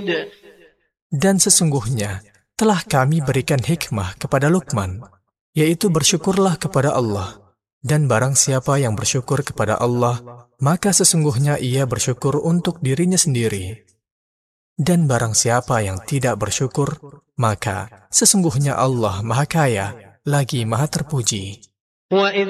Dan sesungguhnya telah kami berikan hikmah kepada Luqman, yaitu bersyukurlah kepada Allah. Dan barang siapa yang bersyukur kepada Allah, maka sesungguhnya ia bersyukur untuk dirinya sendiri. Dan barang siapa yang tidak bersyukur, maka sesungguhnya Allah Maha Kaya lagi Maha Terpuji.